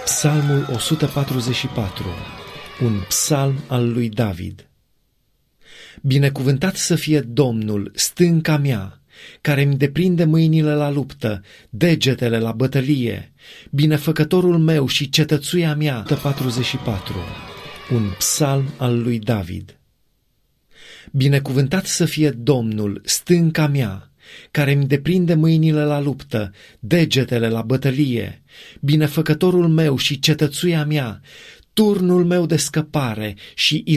Psalmul 144, un psalm al lui David. Binecuvântat să fie Domnul, stânca mea, care îmi deprinde mâinile la luptă, degetele la bătălie, binefăcătorul meu și cetățuia mea. 144, un psalm al lui David. Binecuvântat să fie Domnul, stânca mea, care îmi deprinde mâinile la luptă, degetele la bătălie, binefăcătorul meu și cetățuia mea, turnul meu de scăpare și